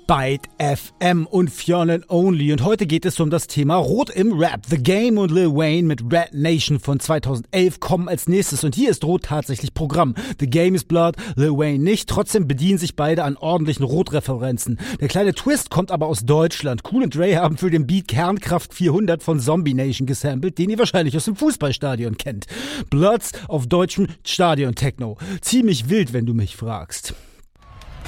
Byte FM und Fionn Only. Und heute geht es um das Thema Rot im Rap. The Game und Lil Wayne mit Red Nation von 2011 kommen als nächstes. Und hier ist Rot tatsächlich Programm. The Game is Blood, Lil Wayne nicht. Trotzdem bedienen sich beide an ordentlichen Rot-Referenzen. Der kleine Twist kommt aber aus Deutschland. Cool und Dre haben für den Beat Kernkraft 400 von Zombie Nation gesampelt, den ihr wahrscheinlich aus dem Fußballstadion kennt. Bloods auf deutschem Stadion-Techno. Ziemlich wild, wenn du mich fragst.